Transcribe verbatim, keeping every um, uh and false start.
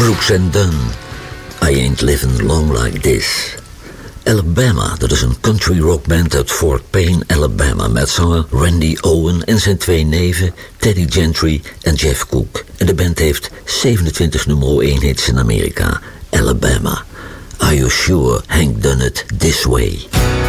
Brooks and Dunn, I Ain't Living Long Like This. Alabama, dat is een country rockband uit Fort Payne, Alabama, met zanger Randy Owen en zijn twee neven Teddy Gentry en Jeff Cook. En de band heeft zevenentwintig nummer één hits in Amerika. Alabama, Are You Sure Hank Done It This Way?